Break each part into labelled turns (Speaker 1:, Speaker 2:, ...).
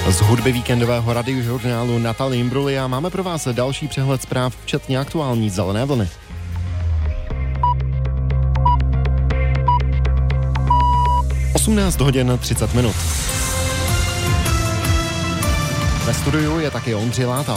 Speaker 1: Z hudby víkendového radiožurnálu Natalie Imbruglia máme pro vás další přehled zpráv, včetně aktuální zelené vlny. (18:30). Ve studiu je taky Ondřej Látal.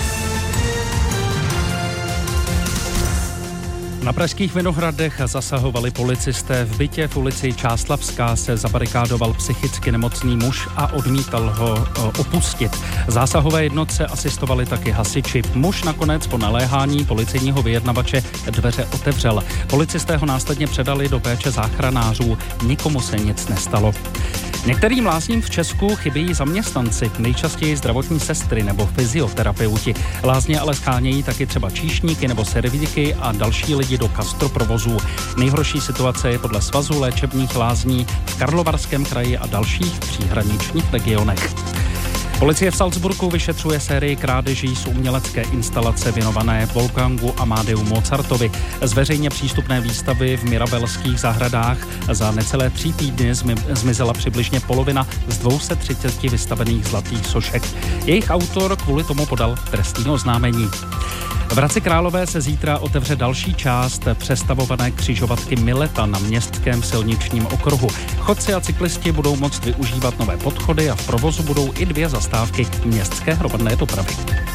Speaker 2: Na pražských Vinohradech zasahovali policisté. V bytě v ulici Čáslavská se zabarikádoval psychicky nemocný muž a odmítal ho opustit. Zásahové jednotce asistovali taky hasiči. Muž nakonec po naléhání policejního vyjednavače dveře otevřel. Policisté ho následně předali do péče záchranářů. Nikomu se nic nestalo. Některým lázním v Česku chybějí zaměstnanci, nejčastěji zdravotní sestry nebo fyzioterapeuti. Lázně ale schánějí taky třeba číšníky nebo servíky a další lidi do gastroprovozů. Nejhorší situace je podle Svazu léčebných lázní v Karlovarském kraji a dalších příhraničních regionech. Policie v Salzburgu vyšetřuje sérii krádeží z umělecké instalace věnované Wolfgangu Amadeu Mozartovi. Z veřejně přístupné výstavy v Mirabelských zahradách za necelé 3 týdny zmizela přibližně polovina z 230 vystavených zlatých sošek. Jejich autor kvůli tomu podal trestní oznámení. V Hradci Králové se zítra otevře další část přestavované křižovatky Mileta na městském silničním okruhu. Chodci a cyklisti budou moct využívat nové podchody a v provozu budou i 2 zastávky městské hromadné dopravy.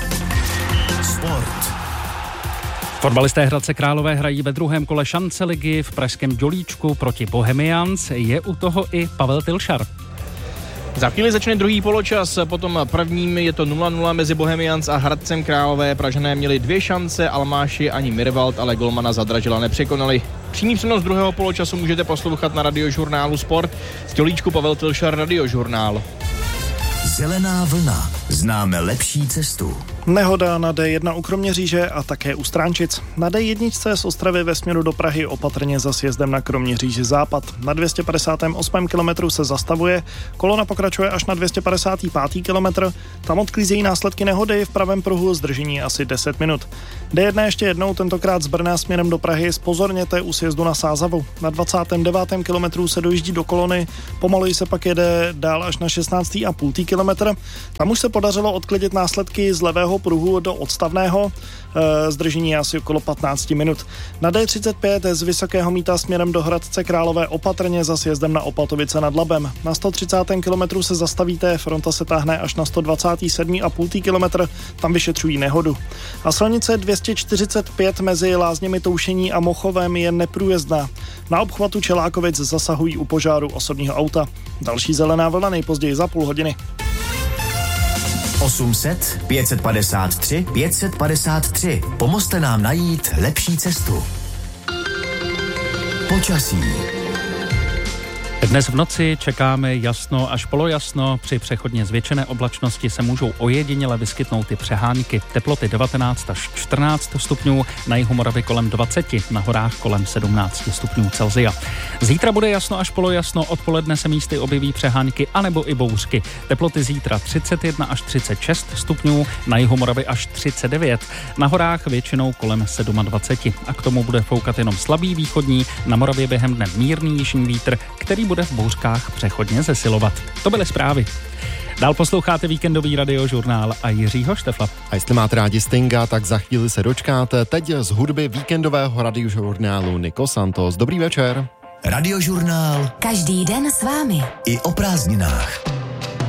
Speaker 3: Sport.
Speaker 2: Fotbalisté Hradce Králové hrají ve 2. kole šance ligy v pražském Dělíčku proti Bohemians. Je u toho i Pavel Tilšar.
Speaker 4: Za chvíli začne druhý poločas, potom prvním je to 0-0 mezi Bohemians a Hradcem Králové. Pražané měli 2 šance, Almáši ani Mirvald, ale golmana Zadražila nepřekonali. Přímý přenos druhého poločasu můžete poslouchat na radiožurnálu Sport. Z Dělíčku Pavel Tilšar, Radiožurnál.
Speaker 3: Zelená vlna. Známe lepší cestu.
Speaker 5: Nehoda na D1 u Kroměříže a také u Stránčic. Na D1 z Ostravy ve směru do Prahy opatrně za sjezdem na Kroměříži západ. Na 258. kilometru se zastavuje, kolona pokračuje až na 255. kilometr. Tam odklízejí následky nehody, v pravém pruhu zdržení asi 10 minut. D1 ještě jednou, tentokrát z Brna směrem do Prahy, zpozorněte u sjezdu na Sázavu. Na 29. kilometru se dojíždí do kolony, pomaluji se pak jede dál až na 16,5 kilometr. Tam už se podařilo odklidit následky z levého pruhu do odstavného, zdržení je asi okolo 15 minut. Na D35 z Vysokého Mýta směrem do Hradce Králové opatrně za sjezdem na Opatovice nad Labem. Na 130. kilometru se zastavíte, fronta se táhne až na 127,5 kilometr, tam vyšetřují nehodu. A silnice 245 mezi Lázněmi Toušení a Mochovem je neprůjezdná. Na obchvatu Čelákovic zasahují u požáru osobního auta. Další zelená vlna nejpozději za půl hodiny.
Speaker 3: 800 553 553. Pomozte nám najít lepší cestu. Počasí.
Speaker 2: Dnes v noci čekáme jasno až polojasno. Při přechodně zvětšené oblačnosti se můžou ojediněle vyskytnout i přehánky. Teploty 19 až 14 stupňů, na jihu Moravy kolem 20, na horách kolem 17 stupňů Celsia. Zítra bude jasno až polojasno, odpoledne se místy objeví přehánky anebo i bouřky. Teploty zítra 31 až 36 stupňů, na jihu Moravy až 39, na horách většinou kolem 27 a k tomu bude foukat jenom slabý východní, na Moravě během dne mírný jižní vítr, který bude v bouřkách přechodně zesilovat. To byly zprávy. Dál posloucháte víkendový radiožurnál a Jiřího Štefla.
Speaker 1: A jestli máte rádi Stinga, tak za chvíli se dočkáte. Teď z hudby víkendového radiožurnálu Nico Santos. Dobrý večer.
Speaker 3: Radiožurnál.
Speaker 6: Každý den s vámi.
Speaker 3: I o prázdninách.